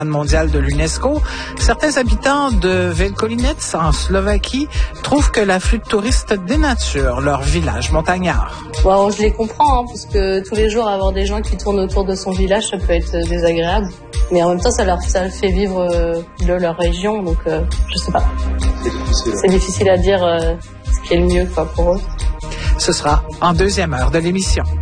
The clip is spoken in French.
mondial de l'UNESCO. Certains habitants de Velkolinec, en Slovaquie, trouvent que l'afflux de touristes dénature leur village montagnard. Bon, je les comprends, parce que tous les jours, avoir des gens qui tournent autour de son village, ça peut être désagréable. Mais en même temps, ça fait vivre de leur région, donc je sais pas. C'est difficile à dire ce qui est le mieux pour eux. Ce sera en deuxième heure de l'émission.